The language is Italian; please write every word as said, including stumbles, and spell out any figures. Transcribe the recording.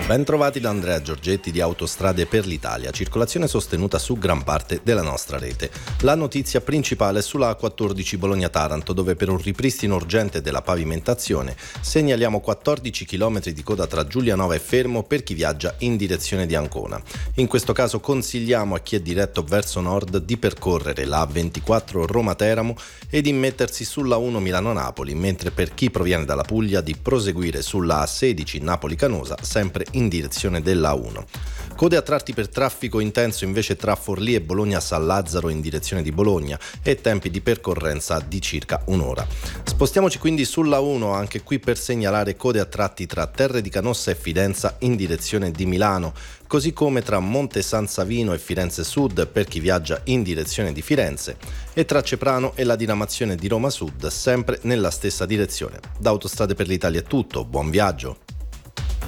Bentrovati da Andrea Giorgetti di Autostrade per l'Italia, circolazione sostenuta su gran parte della nostra rete. La notizia principale è sulla A quattordici Bologna-Taranto, dove per un ripristino urgente della pavimentazione segnaliamo quattordici chilometri di coda tra Giulianova e Fermo per chi viaggia in direzione di Ancona. In questo caso consigliamo a chi è diretto verso nord di percorrere la A ventiquattro Roma-Teramo e di mettersi sulla uno Milano-Napoli, mentre per chi proviene dalla Puglia di proseguire sulla A sedici Napoli-Canosa, sempre in direzione della A uno. Code a tratti per traffico intenso invece tra Forlì e Bologna-San Lazzaro in direzione di Bologna e tempi di percorrenza di circa un'ora. Spostiamoci quindi sulla uno, anche qui per segnalare code a tratti tra Terre di Canossa e Fidenza in direzione di Milano, così come tra Monte San Savino e Firenze Sud per chi viaggia in direzione di Firenze e tra Ceprano e la diramazione di Roma Sud sempre nella stessa direzione. Da Autostrade per l'Italia è tutto, buon viaggio!